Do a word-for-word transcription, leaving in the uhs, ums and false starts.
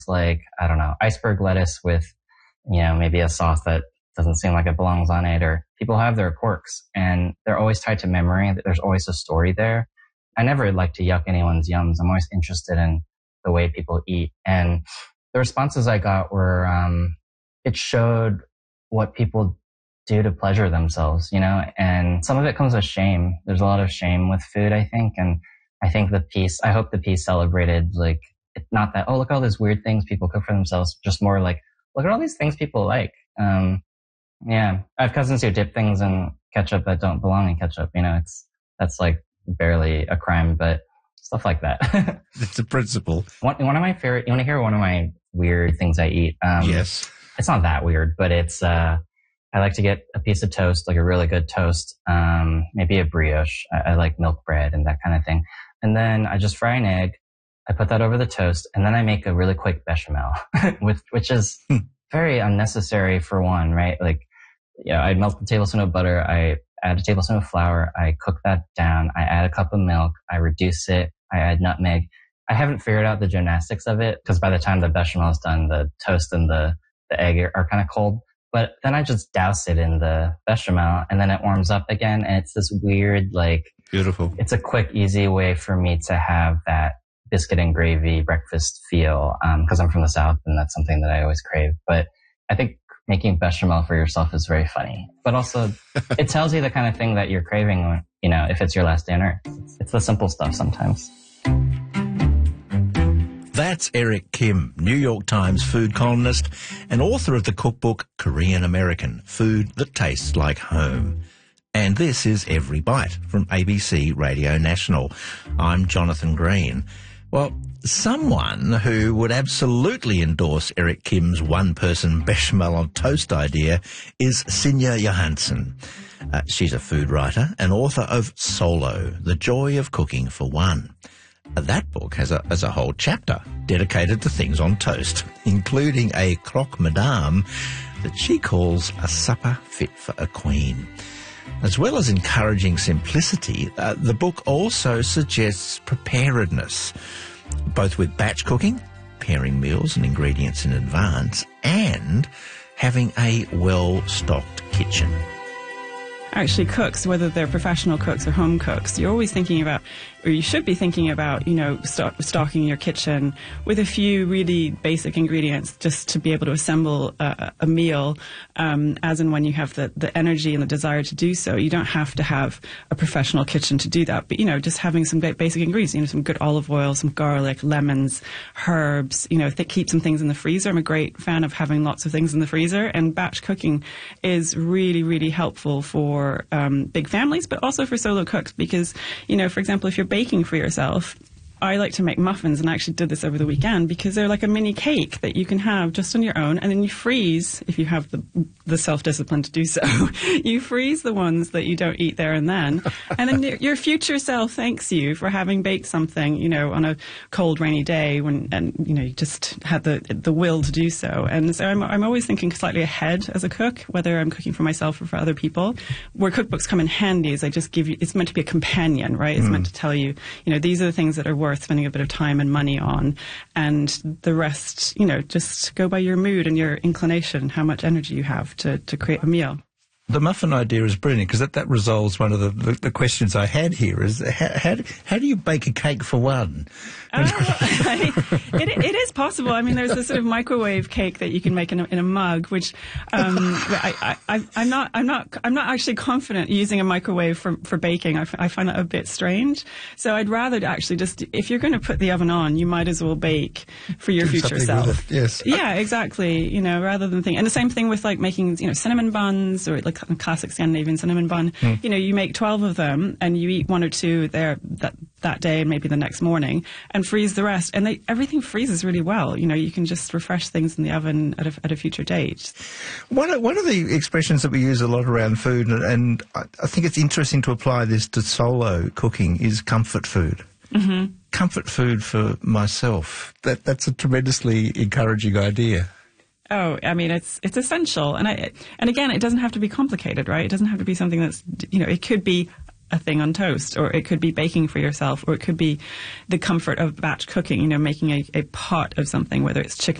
like, I don't know, iceberg lettuce with, you know, maybe a sauce that doesn't seem like it belongs on it, or people have their quirks and they're always tied to memory. There's always a story there. I never like to yuck anyone's yums. I'm always interested in the way people eat. And the responses I got were, um, it showed what people do to pleasure themselves, you know, and some of it comes with shame. There's a lot of shame with food, I think. And I think the piece, I hope the piece celebrated, like, not that, oh, look at all these weird things people cook for themselves, just more like, look at all these things people like. Um, yeah, I have cousins who dip things in ketchup that don't belong in ketchup. You know, it's, that's like barely a crime, but stuff like that. It's a principle. One, one of my favorite, you want to hear one of my weird things I eat? Um, yes. It's not that weird, but it's, uh, I like to get a piece of toast, like a really good toast, um, maybe a brioche. I, I like milk bread and that kind of thing. And then I just fry an egg. I put that over the toast, and then I make a really quick bechamel, with, which is very unnecessary for one, right? Like, yeah, I melt a tablespoon of butter. I add a tablespoon of flour. I cook that down. I add a cup of milk. I reduce it. I add nutmeg. I haven't figured out the gymnastics of it, because by the time the bechamel is done, the toast and the, the egg are, are kind of cold. But then I just douse it in the bechamel, and then it warms up again. And it's this weird, like, beautiful. It's a quick, easy way for me to have that biscuit and gravy breakfast feel, um, because I'm from the South, and that's something that I always crave. But I think making bechamel for yourself is very funny. But also, it tells you the kind of thing that you're craving, you know, if it's your last dinner. It's, it's the simple stuff sometimes. That's Eric Kim, New York Times food columnist and author of the cookbook Korean American, Food That Tastes Like Home. And this is Every Bite from A B C Radio National. I'm Jonathan Green. Well, someone who would absolutely endorse Eric Kim's one-person bechamel on toast idea is Sinja Johansson. Uh, she's a food writer and author of Solo, The Joy of Cooking for One. That book has a, has a whole chapter dedicated to things on toast, including a croque madame that she calls a supper fit for a queen. As well as encouraging simplicity, uh, the book also suggests preparedness, both with batch cooking, pairing meals and ingredients in advance, and having a well-stocked kitchen. Actually, cooks, whether they're professional cooks or home cooks, you're always thinking about, or you should be thinking about, you know, stock, stocking your kitchen with a few really basic ingredients just to be able to assemble a, a meal um, as and when you have the, the energy and the desire to do so. You don't have to have a professional kitchen to do that, but, you know, just having some basic ingredients, you know, some good olive oil, some garlic, lemons, herbs, you know, th- keep some things in the freezer. I'm a great fan of having lots of things in the freezer, and batch cooking is really, really helpful for For um, big families, but also for solo cooks, because, you know, for example, if you're baking for yourself, I like to make muffins, and I actually did this over the weekend because they're like a mini cake that you can have just on your own, and then you freeze, if you have the the self-discipline to do so, you freeze the ones that you don't eat there and then, and then your future self thanks you for having baked something, you know, on a cold, rainy day when, and, you know, you just had the the will to do so. And so I'm, I'm always thinking slightly ahead as a cook, whether I'm cooking for myself or for other people. Where cookbooks come in handy is I just give you, it's meant to be a companion, right? It's mm. meant to tell you, you know, these are the things that are worth spending a bit of time and money on, and the rest, you know, just go by your mood and your inclination, how much energy you have to, to create a meal. The muffin idea is brilliant, because that, that resolves one of the, the, the questions I had here is how, how, do, how do you bake a cake for one? Uh, I, it, it is possible. I mean, there's a sort of microwave cake that you can make in a, in a mug, which um, I, I, I'm not, I'm not, I'm not actually confident using a microwave for, for baking. I, I find that a bit strange. So I'd rather actually just, if you're going to put the oven on, you might as well bake for your Do future self. Yes. Yeah, exactly. You know, rather than think, and the same thing with like making, you know, cinnamon buns, or like a classic Scandinavian cinnamon bun. Mm. You know, you make twelve of them, and you eat one or two there that that day and maybe the next morning, and freeze the rest. And they, everything freezes really well. You know, you can just refresh things in the oven at a, at a future date. One of, one of the expressions that we use a lot around food, and, and I think it's interesting to apply this to solo cooking, is comfort food. Mm-hmm. Comfort food for myself. That that's a tremendously encouraging idea. Oh, I mean, it's it's essential. And I and again, it doesn't have to be complicated, right? It doesn't have to be something that's, you know, it could be a thing on toast, or it could be baking for yourself, or it could be the comfort of batch cooking, you know, making a, a pot of something, whether it's chicken